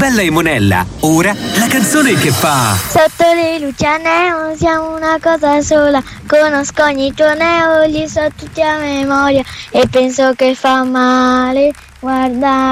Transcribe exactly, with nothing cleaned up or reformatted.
Bella e Monella, ora la canzone che fa. Sotto le luci a neon siamo una cosa sola, conosco ogni tuo neo, li so tutti a memoria e penso che fa male guardare